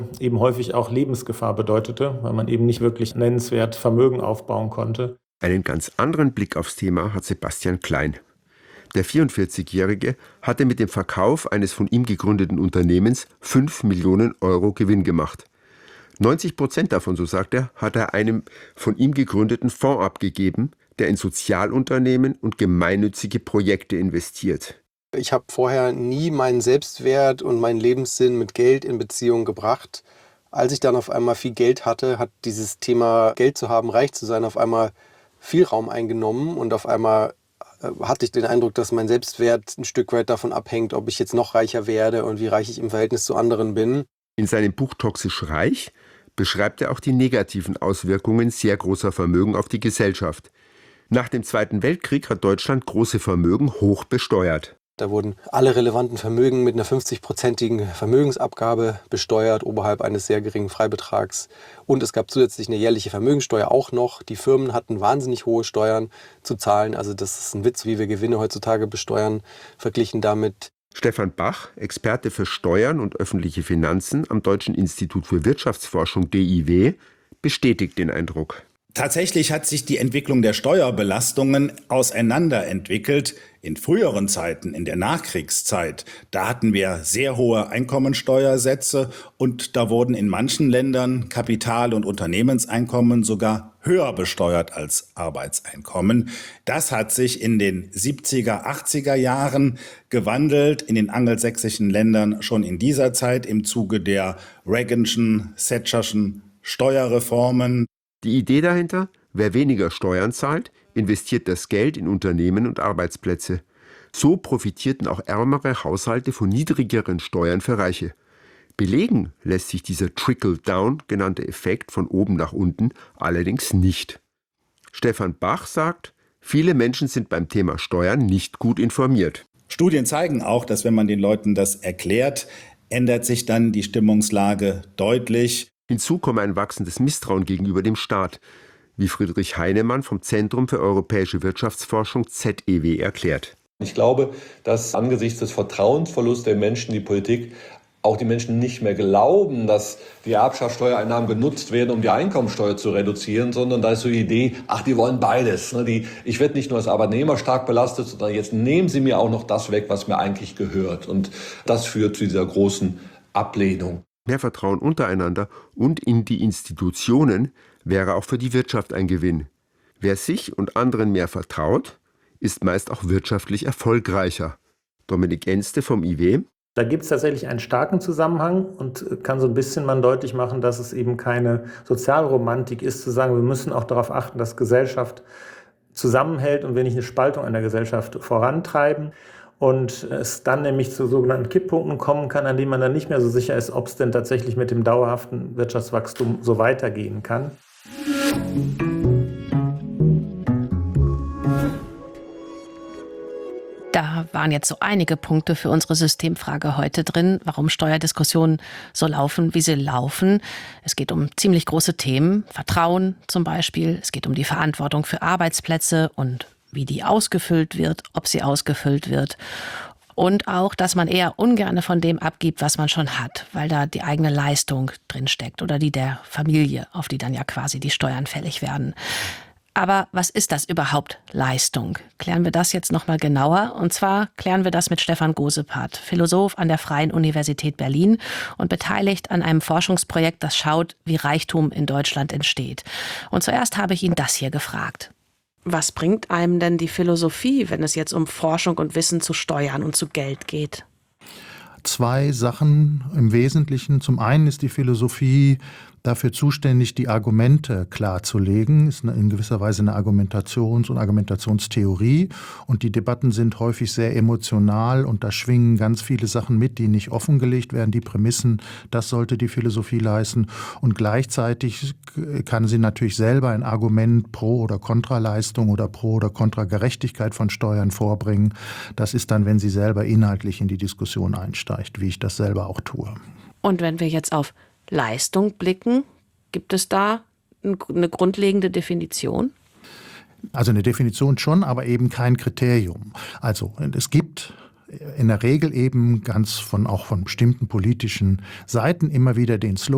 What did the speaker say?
eben häufig auch Lebensgefahr bedeutete, weil man eben nicht wirklich nennenswert Vermögen aufbauen konnte. Einen ganz anderen Blick aufs Thema hat Sebastian Klein. Der 44-Jährige hatte mit dem Verkauf eines von ihm gegründeten Unternehmens 5 Millionen Euro Gewinn gemacht. 90% davon, so sagt er, hat er einem von ihm gegründeten Fonds abgegeben, der in Sozialunternehmen und gemeinnützige Projekte investiert. Ich habe vorher nie meinen Selbstwert und meinen Lebenssinn mit Geld in Beziehung gebracht. Als ich dann auf einmal viel Geld hatte, hat dieses Thema Geld zu haben, reich zu sein, auf einmal viel Raum eingenommen und auf einmal hatte ich den Eindruck, dass mein Selbstwert ein Stück weit davon abhängt, ob ich jetzt noch reicher werde und wie reich ich im Verhältnis zu anderen bin. In seinem Buch Toxisch reich beschreibt er auch die negativen Auswirkungen sehr großer Vermögen auf die Gesellschaft. Nach dem Zweiten Weltkrieg hat Deutschland große Vermögen hoch besteuert. Da wurden alle relevanten Vermögen mit einer 50-prozentigen Vermögensabgabe besteuert, oberhalb eines sehr geringen Freibetrags. Und es gab zusätzlich eine jährliche Vermögenssteuer auch noch. Die Firmen hatten wahnsinnig hohe Steuern zu zahlen. Also das ist ein Witz, wie wir Gewinne heutzutage besteuern, verglichen damit. Stefan Bach, Experte für Steuern und öffentliche Finanzen am Deutschen Institut für Wirtschaftsforschung DIW, bestätigt den Eindruck. Tatsächlich hat sich die Entwicklung der Steuerbelastungen auseinanderentwickelt. In früheren Zeiten, in der Nachkriegszeit, da hatten wir sehr hohe Einkommensteuersätze und da wurden in manchen Ländern Kapital- und Unternehmenseinkommen sogar höher besteuert als Arbeitseinkommen. Das hat sich in den 70er, 80er Jahren gewandelt, in den angelsächsischen Ländern schon in dieser Zeit im Zuge der Reaganschen, Thatcherschen Steuerreformen. Die Idee dahinter: Wer weniger Steuern zahlt, investiert das Geld in Unternehmen und Arbeitsplätze. So profitierten auch ärmere Haushalte von niedrigeren Steuern für Reiche. Belegen lässt sich dieser Trickle-Down genannte Effekt von oben nach unten allerdings nicht. Stefan Bach sagt, viele Menschen sind beim Thema Steuern nicht gut informiert. Studien zeigen auch, dass wenn man den Leuten das erklärt, ändert sich dann die Stimmungslage deutlich. Hinzu komme ein wachsendes Misstrauen gegenüber dem Staat, wie Friedrich Heinemann vom Zentrum für europäische Wirtschaftsforschung ZEW erklärt. Ich glaube, dass angesichts des Vertrauensverlusts der Menschen in die Politik auch die Menschen nicht mehr glauben, dass die Erbschaftssteuereinnahmen genutzt werden, um die Einkommensteuer zu reduzieren, sondern da ist so die Idee, die wollen beides. Ich werde nicht nur als Arbeitnehmer stark belastet, sondern jetzt nehmen sie mir auch noch das weg, was mir eigentlich gehört. Und das führt zu dieser großen Ablehnung. Mehr Vertrauen untereinander und in die Institutionen wäre auch für die Wirtschaft ein Gewinn. Wer sich und anderen mehr vertraut, ist meist auch wirtschaftlich erfolgreicher. Dominik Enste vom IW. Da gibt es tatsächlich einen starken Zusammenhang und kann so ein bisschen mal deutlich machen, dass es eben keine Sozialromantik ist, zu sagen, wir müssen auch darauf achten, dass Gesellschaft zusammenhält und wir nicht eine Spaltung einer Gesellschaft vorantreiben. Und es dann nämlich zu sogenannten Kipppunkten kommen kann, an denen man dann nicht mehr so sicher ist, ob es denn tatsächlich mit dem dauerhaften Wirtschaftswachstum so weitergehen kann. Da waren jetzt so einige Punkte für unsere Systemfrage heute drin, warum Steuerdiskussionen so laufen, wie sie laufen. Es geht um ziemlich große Themen, Vertrauen zum Beispiel. Es geht um die Verantwortung für Arbeitsplätze und wie die ausgefüllt wird, ob sie ausgefüllt wird. Und auch, dass man eher ungern von dem abgibt, was man schon hat, weil da die eigene Leistung drinsteckt oder die der Familie, auf die dann ja quasi die Steuern fällig werden. Aber was ist das überhaupt, Leistung? Klären wir das jetzt nochmal genauer. Und zwar klären wir das mit Stefan Gosepart, Philosoph an der Freien Universität Berlin und beteiligt an einem Forschungsprojekt, das schaut, wie Reichtum in Deutschland entsteht. Und zuerst habe ich ihn das hier gefragt. Was bringt einem denn die Philosophie, wenn es jetzt um Forschung und Wissen zu Steuern und zu Geld geht? 2 Sachen im Wesentlichen. Zum einen ist die Philosophie dafür zuständig, die Argumente klarzulegen, ist in gewisser Weise eine Argumentations- und Argumentationstheorie. Und die Debatten sind häufig sehr emotional und da schwingen ganz viele Sachen mit, die nicht offengelegt werden. Die Prämissen, das sollte die Philosophie leisten. Und gleichzeitig kann sie natürlich selber ein Argument pro oder kontra Leistung oder pro oder kontra Gerechtigkeit von Steuern vorbringen. Das ist dann, wenn sie selber inhaltlich in die Diskussion einsteigt, wie ich das selber auch tue. Und wenn wir jetzt auf Leistung blicken, gibt es da eine grundlegende Definition? Also eine Definition schon, aber eben kein Kriterium. Also es gibt in der Regel eben auch von bestimmten politischen Seiten immer wieder den Slogan,